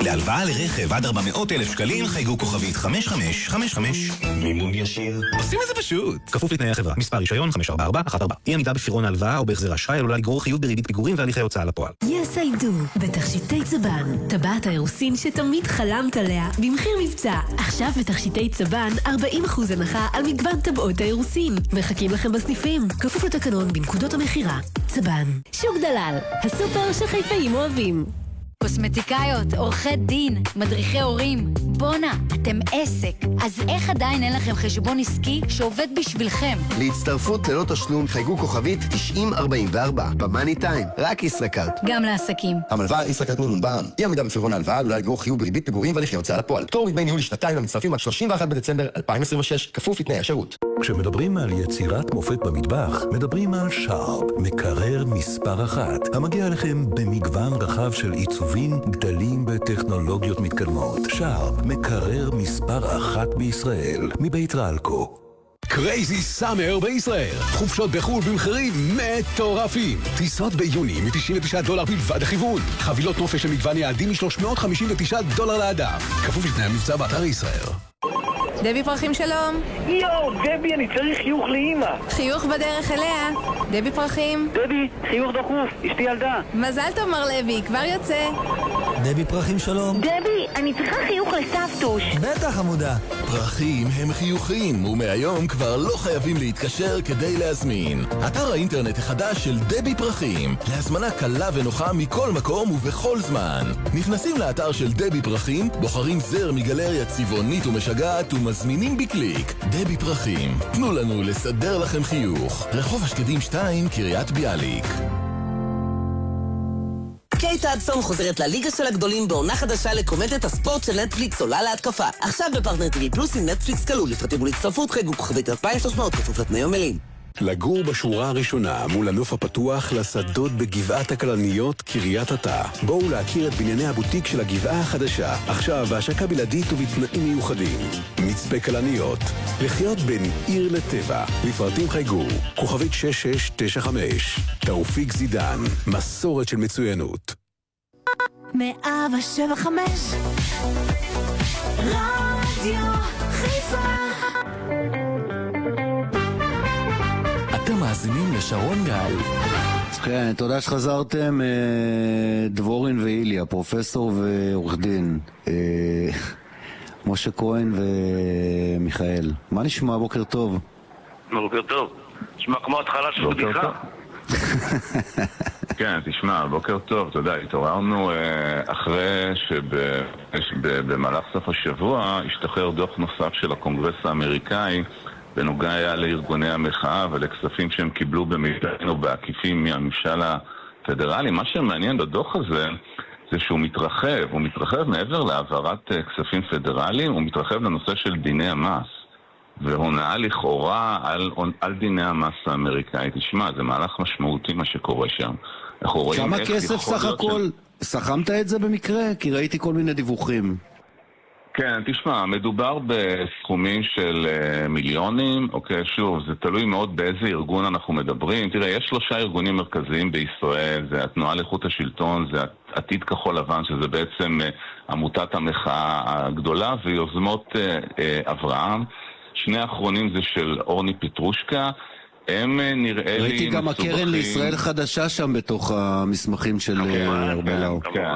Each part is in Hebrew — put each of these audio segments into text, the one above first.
להלוואה לרכב עד 400,000 שקלים חייגו כוכבית 5555. מימון ישיר. עושים את זה פשוט. כפוף לתנאי החברה. מספר רישיון 54414. אי עמידה בפירעון ההלוואה או בהחזר אשראי עלולה לגרור חיוב בריבית פיגורים והליכי הוצאה לפועל. Yes I do. בתכשיטי צבן. טבעת האירוסין שתמיד חלמת עליה במחיר מבצע. עכשיו בתכשיטי צבן 40% הנחה על מגוון טבעות האירוסין. מחכים לכם בסניפים. כפוף לתקנון בנקודות המחירה. צבן. שוק דלל. הסופר שחיפאים אוהבים. קוסמטיקאיות, עורכי דין, מדריכי הורים. בונה, אתם עסק. אז איך עדיין אין לכם חשבון עסקי שעובד בשבילכם? להצטרפות ללא תשלום חייגו כוכבית 9044 במאני טיים, רק ישראכרט. גם לעסקים. המלוואה ישראכרט מול בע"מ. אי עמידה בפירעון ההלוואה עלולה לגרור חיוב בריבית פיגורים והליכי הוצאה לפועל. פטור מדמי ניהול לשנתיים למצטרפים עד 31 בדצמבר 2026, כפוף לתנאי השירות. כשמדברים על יצירת מופת במטבח, מדברים על שרפ, מקרר מספר 1, המגיע לכם במגוון רחב של עיצובים, גדלים וטכנולוגיות מתקדמות. שרפ, מקרר מספר 1 בישראל, מבית רלקו. קרייזי סאמר בישראל. חופשות בחול במחירים מטורפים. טיסות ביוני $99 בלבד הכיוון. חבילות נופש למגוון יעדים $359 לאדם. כפוף לתנאי המבצע באתר ישראל. דבי פרחים שלום. יואו, דבי, אני צריך חיוך לאמא. חיוך בדרך אליה. דבי פרחים. דבי, חיוך דחוף, אשתי ילדה. מזל טוב מר לוי, כבר יוצא. דבי פרחים שלום. דבי, אני צריכה חיוך לסבתוש. בטח עמודה. פרחים הם חיוכים, ומהיום כבר לא חייבים להתקשר כדי להזמין. אתר האינטרנט החדש של דבי פרחים, להזמנה קלה ונוחה מכל מקום ובכל זמן. נכנסים לאתר של דבי פרחים, בוחרים זר מגלריה צבעונית ומשגעת ומזמינים בקליק. דבי פרחים, תנו לנו לסדר לכם חיוך. רחוב השקדים 2, קריית ביאליק. קייט האדסון חוזרת לליגה של הגדולים בעונה חדשה לקומדיית הספורט של נטפליקס עולה להתקפה. עכשיו בפרטנר TV פלוס עם נטפליקס כלול, לפרטים ולהצטרפות חייגו כוכבית 2300 כפוף לתנאי המלאים. לגור בשורה הראשונה מול הנוף הפתוח לשדות בגבעת הכלניות קריית אתא. בואו להכיר את בנייני הבוטיק של הגבעה החדשה, עכשיו בהשקה בלעדית ובתנאים מיוחדים. מצפה כלניות, לחיות בין עיר לטבע, לפרטים חייגו כוכבית 6695. תאופיק זידן, מסורת של מצוינות. 107.5 רדיו חיפה. אתם מאזינים לשרון גל. כן, תודה שחזרתם. דבורין ואיליה, פרופסור ועורך דין, משה כהן ומיכאל, מה נשמע? בוקר טוב. בוקר טוב. נשמע כמו התחלה של בדיחה. כן, תשמע, בוקר טוב, תודה. התעוררנו אחרי שבמהלך סוף השבוע השתחרר דוח נוסף של הקונגרס האמריקאי בנוגע לארגוני המחאה ולכספים שהם קיבלו במידעים או בעקיפים מהממשל הפדרלי. מה שמעניין בדוח הזה זה שהוא מתרחב, הוא מתרחב מעבר להעברת כספים פדרליים, הוא מתרחב לנושא של דיני המס והונאה לכאורה על דיני המס האמריקאי. תשמע, זה מהלך משמעותי מה שקורה שם. כמה כסף סך הכל? סכמת את זה במקרה? כי ראיתי כל מיני דיווחים. כן, תשמע, מדובר בסכומים של מיליונים, אוקיי, שוב, זה תלוי מאוד באיזה ארגון אנחנו מדברים. תראה, יש 3 ארגונים מרכזיים בישראל, זה התנועה לאיכות השלטון, זה עתיד כחול לבן, שזה בעצם עמותת המחאה הגדולה, ויוזמות אברהם. 2 האחרונים זה של אורני פטרושקה, הם נראה לי... ראיתי גם הקרן לישראל חדשה שם בתוך המסמכים של ארבלאו. כן,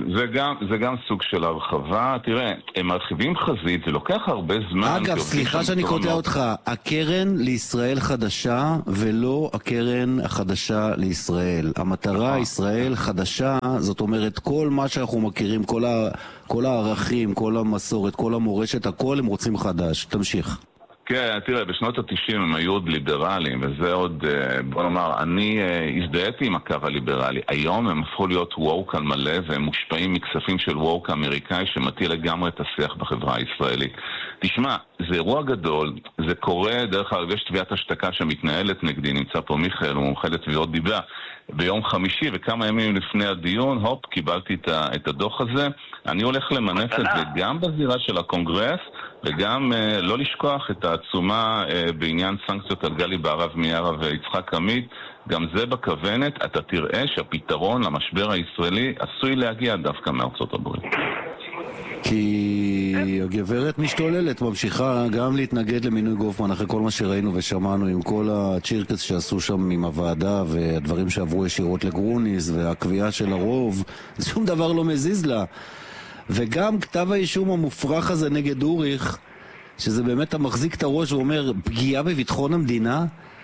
זה גם סוג של הרחבה. תראה, הם מרחיבים חזית, זה לוקח הרבה זמן. אגב, סליחה שאני קוטע אותך, הקרן לישראל חדשה ולא הקרן החדשה לישראל. המטרה ישראל חדשה, זאת אומרת, כל מה שאנחנו מכירים, כל הערכים, כל המסורת, כל המורשת, הכל הם רוצים חדש. תמשיך. כן, תראה, בשנות ה-90 הם היו עוד ליברליים, וזה עוד, בוא נאמר, אני הזדהיתי עם הקו הליברלי. היום הם הפכו להיות ווק על מלא, והם מושפעים מכספים של ווק אמריקאי שמטיל לגמרי את השיח בחברה הישראלית. תשמע, זה אירוע גדול, זה קורה, דרך אגב, יש תביעת השתקה שמתנהלת נגדי, נמצא פה מיכאל, הוא מומחה לתביעות דיבה, ביום חמישי, וכמה ימים לפני הדיון, הופ, קיבלתי את הדוח הזה. אני הולך למנף את זה גם בזירה של הקונגרס, וגם לא לשכוח את העצומה בעניין סנקציות על גלי בהרב מיארה ויצחק עמית, גם זה בכוונת. אתה תראה שהפתרון למשבר הישראלי עשוי להגיע דווקא מארצות הברית. כי הגברת משתוללת, ממשיכה גם להתנגד למינוי גופמן אחרי כל מה שראינו ושמענו עם כל הצ'ירקס שעשו שם עם הוועדה והדברים שעברו ישירות לגרוניס והקביעה של הרוב, שום דבר לא מזיז לה. וגם כתב האישום המופרך הזה נגד אוריך, שזה באמת המחזיק את הראש ואומר פגיעה בביטחון המדינה,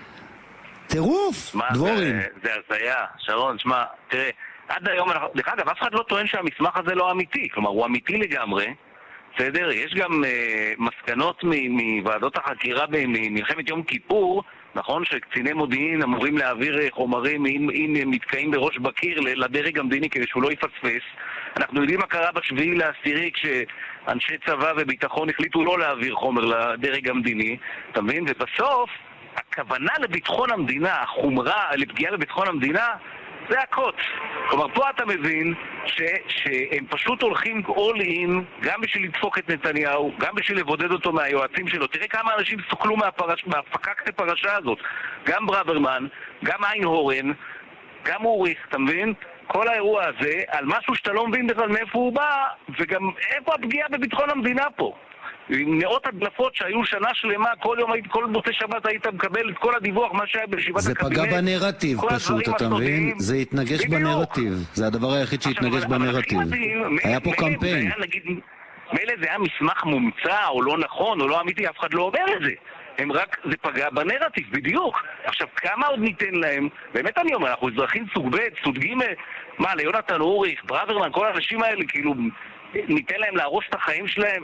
טירוף, דבורים. זה הזיה, שרון, שמע, תראה, עד היום, דרך אגב, אף אחד לא טוען שהמסמך הזה לא אמיתי, כלומר הוא אמיתי לגמרי, בסדר? יש גם מסקנות מוועדות החקירה במלחמת יום כיפור, נכון שקציני מודיעין אמורים להעביר חומרים אם הם מתקעים בראש בקיר לדרג המדיני כדי שהוא לא יפספס. אנחנו יודעים מה קרה בשביעי לעשירי כשאנשי צבא וביטחון החליטו לא להעביר חומר לדרג המדיני, אתה מבין? ובסוף הכוונה לביטחון המדינה, החומרה לפגיעה בביטחון המדינה, זה הקוץ. כלומר, פה אתה מבין שהם פשוט הולכים all in, גם בשביל לדפוק את נתניהו, גם בשביל לבודד אותו מהיועצים שלו. תראה כמה אנשים סוכלו מהפקקת הפרשה הזאת. גם ברוורמן, גם איינהורן, גם אוריך, אתה מבין? כל האירוע הזה, על משהו שאתה לא מבין בכלל מאיפה הוא בא, וגם איפה הפגיעה בביטחון המדינה פה. עם מאות הדלפות שהיו שנה שלמה, כל יום, כל מוצאי שבת היית מקבל את כל הדיווח, מה שהיה בישיבת הקבינט. זה פגע בנרטיב פשוט, אתה מבין? זה התנגש בנרטיב. זה הדבר היחיד שהתנגש בנרטיב. היה פה קמפיין. מילא זה היה מסמך מומצא, או לא נכון, או לא אמיתי, אף אחד לא אומר את זה. הם רק, זה פגע בנרטיב, בדיוק. עכשיו, כמה עוד ניתן להם? באמת אני אומר, אנחנו אזרחים סוג ב', סוג ג', מה, ליונתן אוריך, ברוורמן, כל האנשים האלה, כאילו, ניתן להם להרוס את החיים שלהם?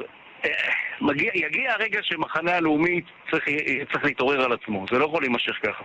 יגיע הרגע שמחנה הלאומי צריך להתעורר על עצמו. זה לא יכול להימשך ככה.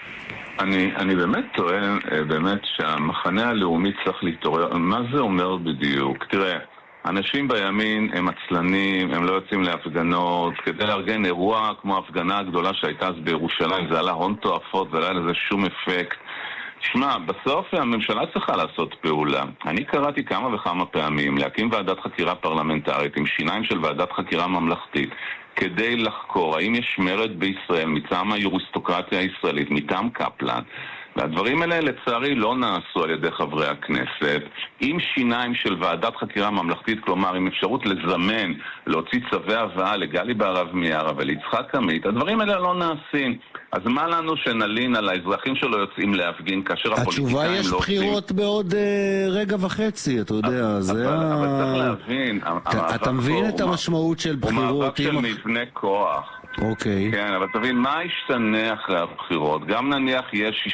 אני באמת טוען, באמת שהמחנה הלאומי צריך להתעורר. מה זה אומר בדיוק? תראה, אנשים בימין הם עצלנים, הם לא יוצאים להפגנות. כדי לארגן אירוע כמו ההפגנה הגדולה שהייתה אז בירושלים, זה עלה הון תועפות, זה לא היה לזה שום אפקט. תשמע, בסוף הממשלה צריכה לעשות פעולה. אני קראתי כמה וכמה פעמים להקים ועדת חקירה פרלמנטרית עם שיניים של ועדת חקירה ממלכתית כדי לחקור האם יש מרד בישראל מטעם היוריסטוקרטיה הישראלית, מטעם קפלן. והדברים האלה לצערי לא נעשו על ידי חברי הכנסת עם שיניים של ועדת חקירה ממלכתית, כלומר עם אפשרות לזמן, להוציא צווי הבאה לגלי בהרב מיארה וליצחק עמית. הדברים האלה לא נעשים. אז מה לנו שנלין על האזרחים שלו יוצאים להפגין כאשר הפוליטיקאים לא עושים? התשובה יש בחירות בעוד רגע וחצי, אתה יודע, זה אבל צריך להבין, אתה מבין את המשמעות של בחירות? הוא מאבק של מבנה כוח. אוקיי. כן, אבל תבין, מה ישתנה אחרי הבחירות? גם נניח יש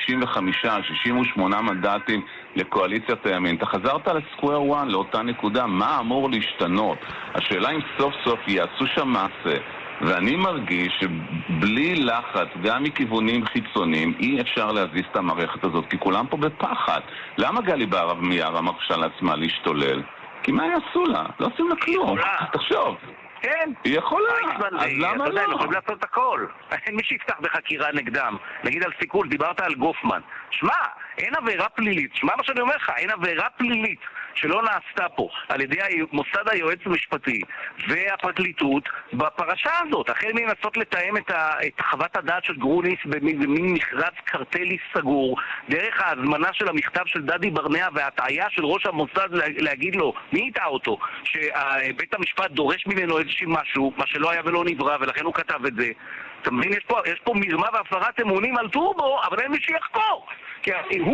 65-68 מנדטים לקואליציית הימין. אתה חזרת לסקוואר 1, לאותה נקודה, מה אמור להשתנות? השאלה אם סוף סוף יעשו שם מעשה. ואני מרגיש שבלי לחץ, גם מכיוונים חיצוניים, אי אפשר להזיז את המערכת הזאת, כי כולם פה בפחד. למה גלי בהרב מיארה מרשה לעצמה להשתולל? כי מה יעשו לה? לא עושים לה כלום. תחשוב. כן. היא יכולה, אז למה לא? הם יכולים לעשות הכל. אין מי שיפתח בחקירה נגדם. נגיד על סיכול, דיברת על גופמן. שמע, אין עבירה פלילית. שמע מה שאני אומר לך, אין עבירה פלילית שלא נעשתה פה על ידי מוסד היועץ המשפטי והפרקליטות בפרשה הזאת. החל מנסות לתאם את חוות הדעת של גרוניס במין מכרז קרטלי סגור, דרך ההזמנה של המכתב של דדי ברנע וההטעיה של ראש המוסד להגיד לו, מי יטעה אותו? שבית המשפט דורש ממנו איזשהו משהו, מה שלא היה ולא נברא, ולכן הוא כתב את זה. אתה מבין, יש פה מרמה והפרת אמונים על טורבו, אבל אין מי שיחקור. כי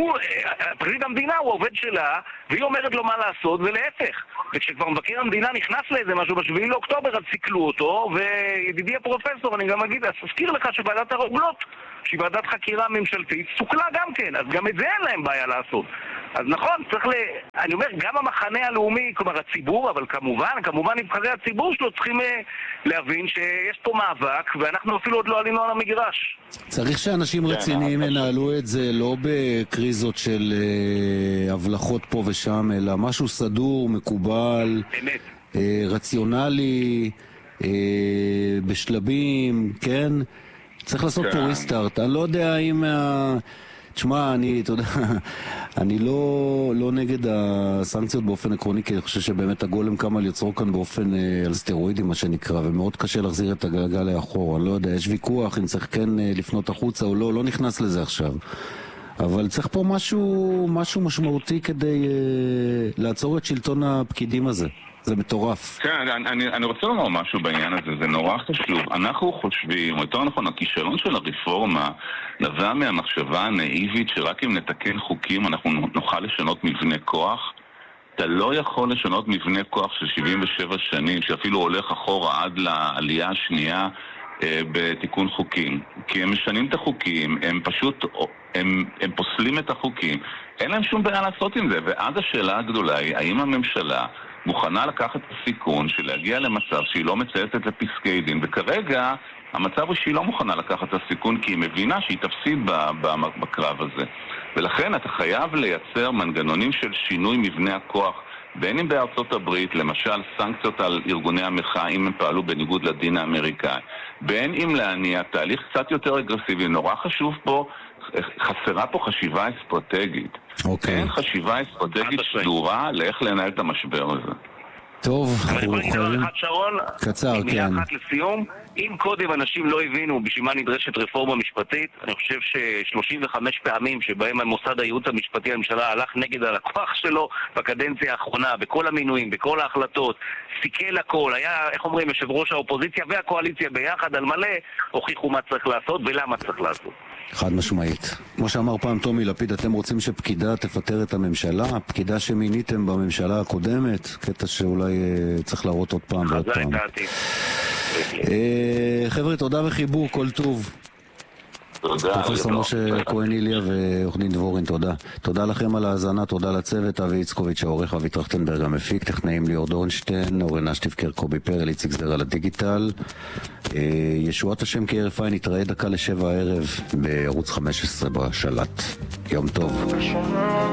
פרקליט המדינה הוא עובד שלה, והיא אומרת לו מה לעשות, ולהפך. וכשכבר מבקר המדינה נכנס לאיזה משהו ב7 לאוקטובר, אז סיכלו אותו, וידידי הפרופסור, אני גם אגיד, אז אזכיר לך שוועדת הרוגלות, שהיא ועדת חקירה ממשלתית, סוכלה גם כן, אז גם את זה אין להם בעיה לעשות. אז נכון, אני אומר, גם המחנה הלאומי, כלומר הציבור, אבל כמובן נבחרי הציבור שלו צריכים להבין שיש פה מאבק, ואנחנו אפילו עוד לא עלינו על המגרש. צריך שאנשים רציניים ינהלו את זה לא בקריזות של הבלחות פה ושם, אלא משהו סדור, מקובל, רציונלי, בשלבים, כן? צריך לעשות פה ריסטארט. אני לא יודע אם... תשמע, אני לא נגד הסנקציות באופן עקרוני, כי אני חושב שבאמת הגולם קם על יצרו כאן באופן על סטרואידים, מה שנקרא, ומאוד קשה להחזיר את הגלגל לאחור. אני לא יודע, יש ויכוח אם צריך כן לפנות החוצה או לא נכנס לזה עכשיו. אבל צריך פה משהו משמעותי כדי לעצור את שלטון הפקידים הזה. זה מטורף. כן, אני רוצה לומר משהו בעניין הזה, זה נורא חשוב. אנחנו חושבים, או יותר נכון, הכישלון של הרפורמה נבע מהמחשבה הנאיבית שרק אם נתקן חוקים אנחנו נוכל לשנות מבנה כוח. אתה לא יכול לשנות מבנה כוח של 77 שנים, שאפילו הולך אחורה עד לעלייה השנייה בתיקון חוקים. כי הם משנים את החוקים, הם פשוט, הם פוסלים את החוקים. אין להם שום בעיה לעשות עם זה, ואז השאלה הגדולה היא, האם הממשלה מוכנה לקחת את הסיכון של להגיע למצב שהיא לא מצייתת לפסקי דין, וכרגע המצב הוא שהיא לא מוכנה לקחת את הסיכון כי היא מבינה שהיא תפסיד בקרב הזה. ולכן אתה חייב לייצר מנגנונים של שינוי מבנה הכוח, בין אם בארצות הברית, למשל סנקציות על ארגוני המחאה אם הם פעלו בניגוד לדין האמריקאי, בין אם להניע תהליך קצת יותר אגרסיבי. נורא חשוב פה, חסרה פה חשיבה אסטרטגית. אין חשיבה אסטרטגית סדורה לאיך לנהל את המשבר הזה. טוב, אנחנו יכולים... שרון, קצר, כן. מילה אחת לסיום. אם קודם אנשים לא הבינו בשביל מה נדרשת רפורמה משפטית, אני חושב ש35 פעמים שבהם המוסד הייעוץ המשפטי לממשלה הלך נגד הלקוח שלו בקדנציה האחרונה, בכל המינויים, בכל ההחלטות, סיכל הכל, היה, איך אומרים, יושב ראש האופוזיציה והקואליציה ביחד על מלא, הוכיחו מה צריך לעשות ולמה צריך לעשות. חד משמעית. כמו שאמר פעם טומי לפיד, אתם רוצים שפקידה תפטר את הממשלה? פקידה שמיניתם בממשלה הקודמת? קטע שאולי צריך להראות עוד פעם ועוד פעם. חבר'ה, תודה וחיבור, כל טוב. תודה. פרופסור משה כהן איליה ועורך דין דבורין, תודה. תודה לכם על ההאזנה, תודה לצוות, אבי יצקוביץ' העורך, אבי טרכטנברג המפיק, טכנאים ליאור דורנשטיין, אורן אשטיבקר, קובי פרל, איציק זר על הדיגיטל. ישועת השם כערב פיין, נתראה 6:45 בערוץ 15 בשלט. יום טוב.